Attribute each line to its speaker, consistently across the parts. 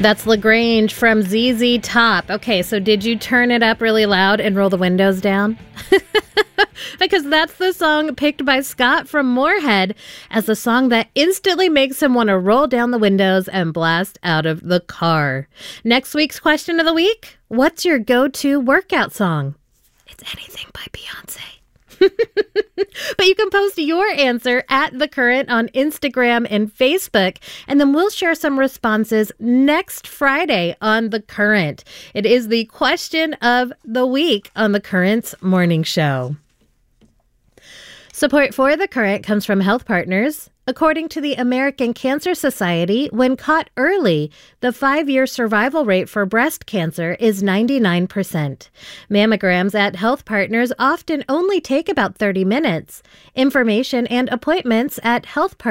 Speaker 1: That's LaGrange from ZZ Top. Okay, so did you turn it up really loud and roll the windows down? Because that's the song picked by Scott from Moorhead as the song that instantly makes him want to roll down the windows and blast out of the car. Next week's question of the week, what's your go-to workout song? It's anything by Beyonce. But you can post your answer at The Current on Instagram and Facebook, and then we'll share some responses next Friday on The Current. It is the question of the week on The Current's morning show. Support for The Current comes from Health Partners. According to the American Cancer Society, when caught early, the 5-year survival rate for breast cancer is 99%. Mammograms at Health Partners often only take about 30 minutes. Information and appointments at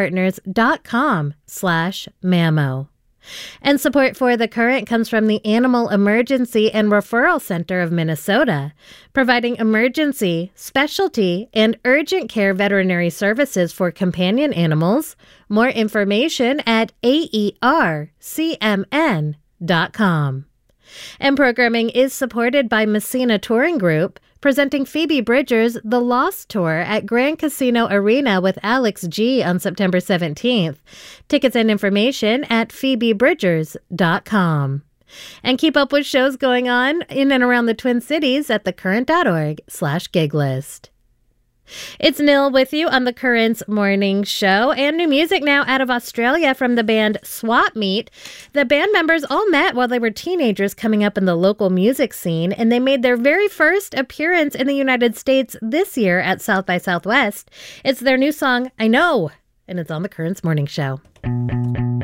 Speaker 1: healthpartners.com/mammo. And support for The Current comes from the Animal Emergency and Referral Center of Minnesota, providing emergency, specialty, and urgent care veterinary services for companion animals. More information at aercmn.com. And programming is supported by Messina Touring Group, presenting Phoebe Bridgers' The Lost Tour at Grand Casino Arena with Alex G. on September 17th. Tickets and information at phoebebridgers.com. And keep up with shows going on in and around the Twin Cities at thecurrent.org/giglist. It's Nil with you on The Current's morning show, and new music now out of Australia from the band Swap Meet. The band members all met while they were teenagers coming up in the local music scene, and they made their very first appearance in the United States this year at South by Southwest. It's their new song, I Know, and it's on The Current's morning show.